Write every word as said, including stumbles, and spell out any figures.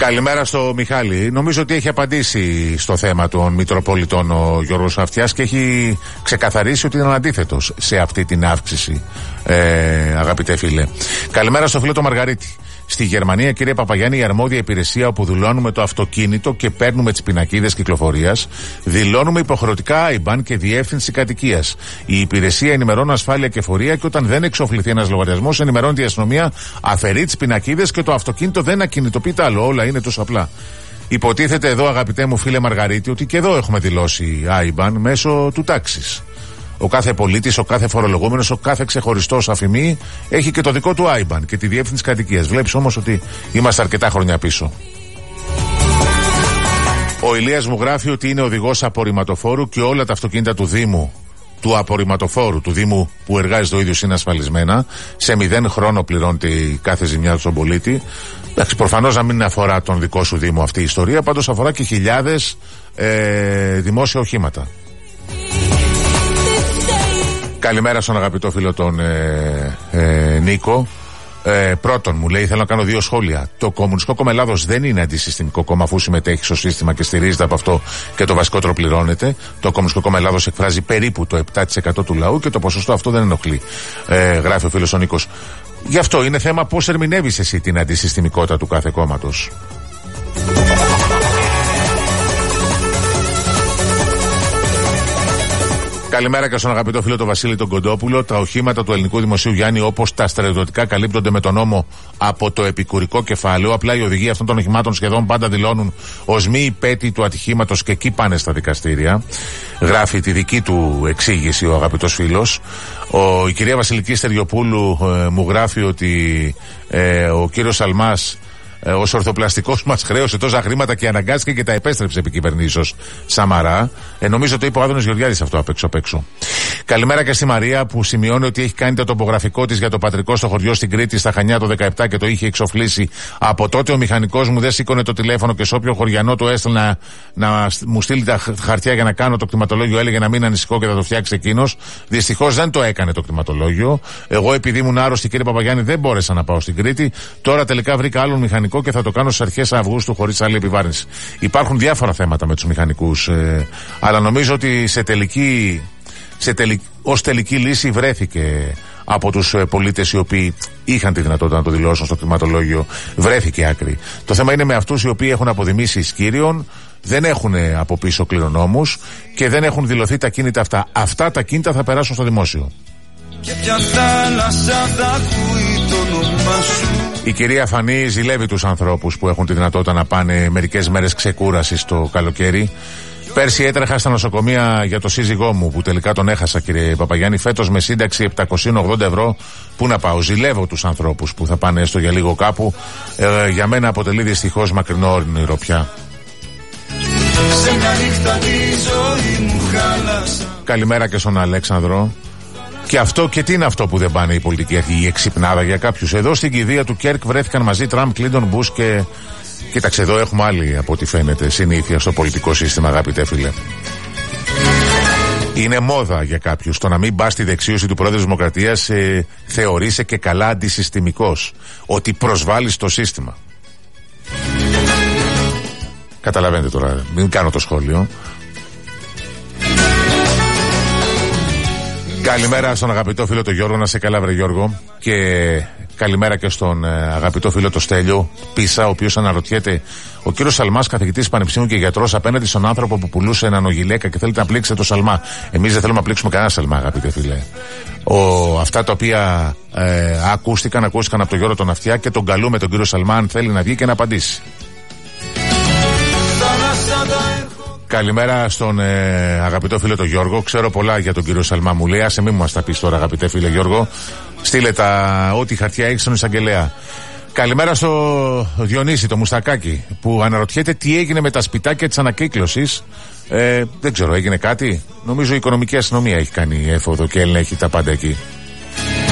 Καλημέρα στο Μιχάλη. Νομίζω ότι έχει απαντήσει στο θέμα των Μητροπολιτών ο Γιώργος Αυτιάς και έχει ξεκαθαρίσει ότι είναι αντίθετος σε αυτή την αύξηση, ε, αγαπητέ φίλε. Καλημέρα στο φίλο το Μαργαρίτη. Στη Γερμανία, κύριε Παπαγιάννη, η αρμόδια υπηρεσία όπου δηλώνουμε το αυτοκίνητο και παίρνουμε τις πινακίδες κυκλοφορίας, δηλώνουμε υποχρεωτικά άι μπαν και διεύθυνση κατοικίας. Η υπηρεσία ενημερώνει ασφάλεια και φορεία και όταν δεν εξοφληθεί ένας λογαριασμός, ενημερώνει η αστυνομία, αφαιρεί τις πινακίδες και το αυτοκίνητο δεν ακινητοποιείται άλλο. Όλα είναι τόσο απλά. Υποτίθεται εδώ, αγαπητέ μου φίλε Μαργαρίτη, ότι και εδώ έχουμε δηλώσει άι μπαν μέσω του τάξης. Ο κάθε πολίτης, ο κάθε φορολογούμενος, ο κάθε ξεχωριστός αφημί έχει και το δικό του άι μπαν και τη διεύθυνση κατοικίας. Βλέπεις όμως ότι είμαστε αρκετά χρόνια πίσω. Ο Ηλίας μου γράφει ότι είναι οδηγός απορριμματοφόρου και όλα τα αυτοκίνητα του Δήμου, του απορριμματοφόρου του Δήμου που εργάζεται ο ίδιος είναι ασφαλισμένα. Σε μηδέν χρόνο πληρώνεται η κάθε ζημιά στον πολίτη. Εντάξει, προφανώς να μην αφορά τον δικό σου Δήμο αυτή η ιστορία, πάντως αφορά και χιλιάδες ε, δημόσια οχήματα. Καλημέρα στον αγαπητό φίλο τον ε, ε, Νίκο. Ε, πρώτον, μου λέει: θέλω να κάνω δύο σχόλια. Το Κομμουνιστικό Κόμμα Ελλάδος δεν είναι αντισυστημικό κόμμα, αφού συμμετέχει στο σύστημα και στηρίζεται από αυτό και το βασικότερο πληρώνεται. Το Κομμουνιστικό Κόμμα Ελλάδος εκφράζει περίπου το επτά τοις εκατό του λαού και το ποσοστό αυτό δεν ενοχλεί. Ε, γράφει ο φίλος ο Νίκος. Γι' αυτό είναι θέμα πώς ερμηνεύεις εσύ την αντισυστημικότητα του κάθε κόμματος. Καλημέρα και στον αγαπητό φίλο τον Βασίλη τον Κοντόπουλο. Τα οχήματα του ελληνικού δημοσίου Γιάννη, όπως τα στρατιωτικά, καλύπτονται με τον νόμο από το επικουρικό κεφάλαιο. Απλά οι οδηγοί αυτών των οχημάτων σχεδόν πάντα δηλώνουν ως μη υπέτη του ατυχήματος και εκεί πάνε στα δικαστήρια. Γράφει τη δική του εξήγηση ο αγαπητός φίλος. Ο, η κυρία Βασιλική Στεριοπούλου ε, μου γράφει ότι ε, ο κύριος Σαλμάς Ε, ο ορθοπλαστικός μας χρέωσε τόσα χρήματα και αναγκάστηκε και τα επέστρεψε επί κυβερνήσεως Σαμαρά. Ε, νομίζω το είπε ο Άδωνος Γεωργιάδης αυτό απ' έξω απ' έξω. Καλημέρα και στη Μαρία που σημειώνει ότι έχει κάνει το τοπογραφικό της για το πατρικό στο χωριό στην Κρήτη στα Χανιά το δεκαεπτά και το είχε εξοφλήσει. Από τότε ο μηχανικός μου δεν σήκωνε το τηλέφωνο και σε όποιο χωριανό του έστειλε να, να μου στείλει τα χαρτιά για να κάνω το κτηματολόγιο, έλεγε να μην ανησυχώ και θα το φτιάξει εκείνος. Δυστυχώς δεν το έκανε το κτηματολόγιο. Εγώ, επειδή ήμουν άρρωστη, κύριε Παπαγιάννη, δεν μπόρεσα να πάω στην Κρήτη. Τώρα τελικά βρήκα άλλον μηχανικό και θα το κάνω στις αρχές Αυγούστου χωρίς άλλη επιβάρυνση. Υπάρχουν διάφορα θέματα με τους μηχανικούς, ε, αλλά νομίζω ότι σε τελική, σε τελικ, ως τελική λύση βρέθηκε από τους ε, πολίτες οι οποίοι είχαν τη δυνατότητα να το δηλώσουν στο κτηματολόγιο, βρέθηκε άκρη. Το θέμα είναι με αυτούς οι οποίοι έχουν αποδημήσει ισκύριον, δεν έχουν από πίσω κληρονόμους και δεν έχουν δηλωθεί τα κίνητα αυτά. Αυτά τα κίνητα θα περάσουν στο δημόσιο. Και πια θάλασσα θα ακούει το όνομά σου. Η κυρία Φανή ζηλεύει τους ανθρώπους που έχουν τη δυνατότητα να πάνε μερικές μέρες ξεκούρασης το καλοκαίρι. Πέρσι έτρεχα στα νοσοκομεία για το σύζυγό μου που τελικά τον έχασα, κύριε Παπαγιάννη. Φέτος με σύνταξη επτακόσια ογδόντα ευρώ. Πού να πάω, ζηλεύω τους ανθρώπους που θα πάνε έστω για λίγο κάπου. Ε, για μένα αποτελεί δυστυχώς μακρινό όνειρο πια. Καλημέρα και στον Αλέξανδρο. Και αυτό και τι είναι αυτό που δεν πάνε οι πολιτικοί αρχηγοί, η εξυπνάδα για κάποιους. Εδώ στην κηδεία του Κέρκ βρέθηκαν μαζί Τραμπ, Κλίντον, Μπούς και. Κοίταξε, εδώ έχουμε άλλη από ό,τι φαίνεται συνήθεια στο πολιτικό σύστημα, αγαπητέ φίλε. Είναι μόδα για κάποιους το να μην πας στη δεξίωση του Πρόεδρου της Δημοκρατίας, ε, θεωρείσαι και καλά αντισυστημικός. Ότι προσβάλλεις το σύστημα. Καταλαβαίνετε τώρα, μην κάνω το σχόλιο. Καλημέρα στον αγαπητό φίλο τον Γιώργο, να σε καλά βρε Γιώργο. Και καλημέρα και στον ε, αγαπητό φίλο τον Στέλιο Πίσα, ο οποίος αναρωτιέται, ο κύριος Σαλμάς, καθηγητής πανεπιστήμιου και γιατρός, απέναντι στον άνθρωπο που πουλούσε έναν ογιλέκα και θέλετε να πλήξετε το Σαλμά. Εμείς δεν θέλουμε να πλήξουμε κανένα Σαλμά, αγαπητέ φίλε. Ο, αυτά τα οποία ε, ακούστηκαν, ακούστηκαν από τον Γιώργο τον Αυτιά και τον καλούμε τον κύριο Σαλμά αν θέλει να βγει και να απαντήσει. Καλημέρα στον ε, αγαπητό φίλο τον Γιώργο. Ξέρω πολλά για τον κύριο Σαλμά, μου λέει. Άσε μην μας τα πεις τώρα, αγαπητέ φίλε Γιώργο. Στείλε τα ό,τι χαρτιά έχεις στον εισαγγελέα. Καλημέρα στο Διονύση, το Μουστακάκι, που αναρωτιέται τι έγινε με τα σπιτάκια της ανακύκλωσης. Ε, δεν ξέρω, έγινε κάτι. Νομίζω η οικονομική αστυνομία έχει κάνει έφοδο και ελέγχει τα πάντα εκεί.